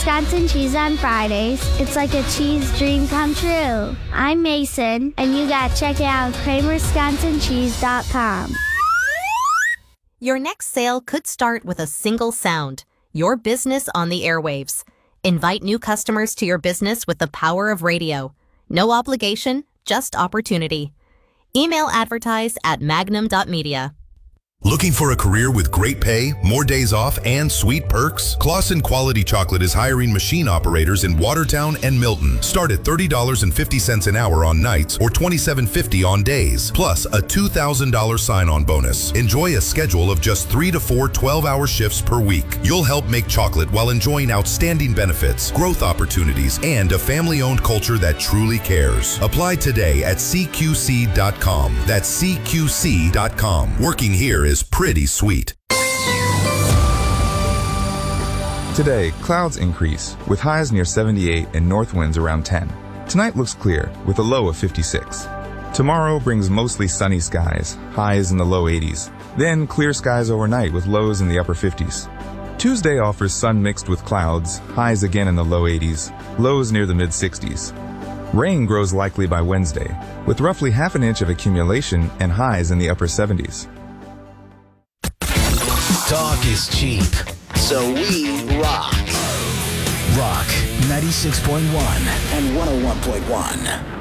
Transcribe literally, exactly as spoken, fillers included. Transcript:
Wisconsin cheese on Fridays. It's like a cheese dream come true. I'm Mason, and you gotta check it out at kramer wisconsin cheese dot com. Your next sale could start with a single sound, your business on the airwaves. Invite new customers to your business with the power of radio. No obligation, just opportunity. Email advertise at magnum dot media. Looking for a career with great pay, more days off, and sweet perks? Claussen Quality Chocolate is hiring machine operators in Watertown and Milton. Start at thirty dollars and fifty cents an hour on nights or twenty-seven fifty on days, plus a two thousand dollars sign-on bonus. Enjoy a schedule of just three to four twelve-hour shifts per week. You'll help make chocolate while enjoying outstanding benefits, growth opportunities, and a family-owned culture that truly cares. Apply today at C Q C dot com. That's C Q C dot com. Working here is is pretty sweet. Today, clouds increase, with highs near seventy-eight and north winds around ten. Tonight looks clear, with a low of fifty-six. Tomorrow brings mostly sunny skies, highs in the low eighties. Then clear skies overnight with lows in the upper fifties. Tuesday offers sun mixed with clouds, highs again in the low eighties, lows near the mid sixties. Rain grows likely by Wednesday, with roughly half an inch of accumulation and highs in the upper seventies. Talk is cheap, so we rock. Rock ninety-six point one and one oh one point one.